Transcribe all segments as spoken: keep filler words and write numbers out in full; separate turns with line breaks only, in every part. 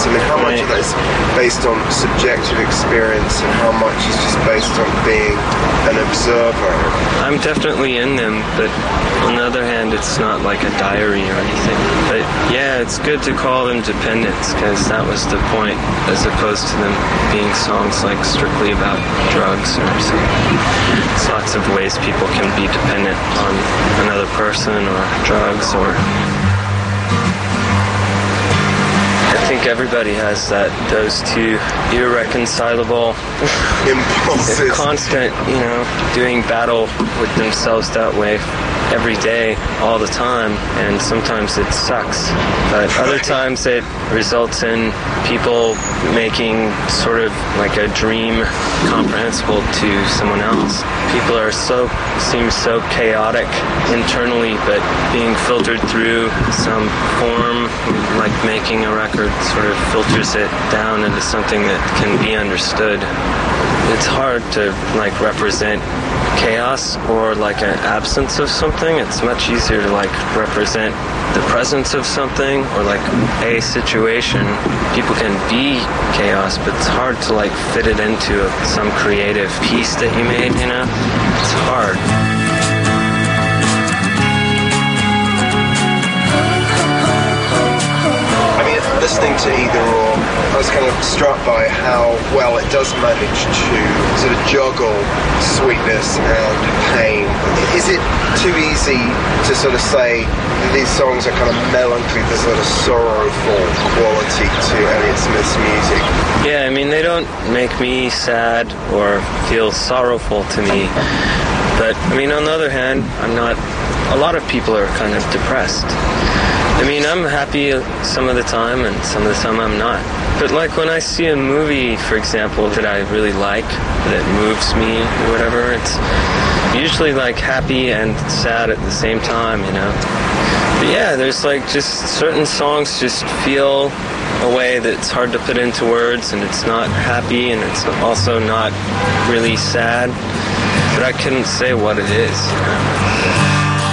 I mean, how much of that is based on subjective experience and how much is just based on being an observer?
I'm definitely in them, but on the other hand, it's not like a diary or anything. But yeah, it's good to call them dependents, because that was the point, as opposed to them being songs like strictly about drugs or something. There's lots of ways people can be dependent on another person or drugs or... I think everybody has that, those two irreconcilable
impulses,
constant, you know, doing battle with themselves that way every day, all the time, and sometimes it sucks, but other times it results in people making sort of like a dream comprehensible to someone else. People are so, seem so chaotic internally, but being filtered through some form, like making a record sort of filters it down into something that can be understood. It's hard to like represent chaos or like an absence of something. It's much easier to like represent the presence of something or like a situation. People can be chaos, but it's hard to like fit it into some creative piece that you made, you know? It's hard.
Listening to Either Or, I was kind of struck by how well it does manage to sort of juggle sweetness and pain. Is it too easy to sort of say these songs are kind of melancholy, there's a sort of sorrowful quality to Elliott Smith's music?
Yeah, I mean, they don't make me sad or feel sorrowful to me. But, I mean, on the other hand, I'm not... A lot of people are kind of depressed. I mean, I'm happy some of the time, and some of the time I'm not. But like when I see a movie, for example, that I really like, that moves me or whatever, it's usually like happy and sad at the same time, you know? But yeah, there's like just certain songs just feel a way that's hard to put into words, and it's not happy, and it's also not really sad. But I couldn't say what it is, you know?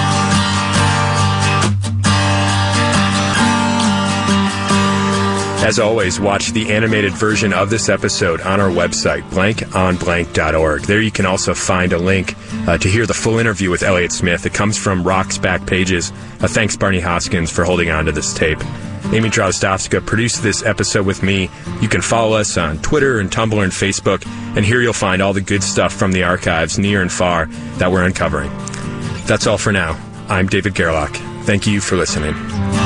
As always, watch the animated version of this episode on our website, blank on blank dot org. There you can also find a link uh, to hear the full interview with Elliott Smith. It comes from Rock's back pages. Uh, thanks, Barney Hoskins, for holding on to this tape. Amy Drozdowska produced this episode with me. You can follow us on Twitter and Tumblr and Facebook, and here you'll find all the good stuff from the archives, near and far, that we're uncovering. That's all for now. I'm David Gerlach. Thank you for listening.